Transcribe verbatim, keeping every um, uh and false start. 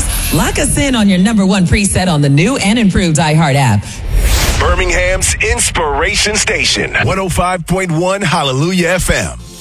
Lock us in on your number one preset on the new and improved iHeart app. Birmingham's Inspiration Station, one oh five point one Hallelujah F M.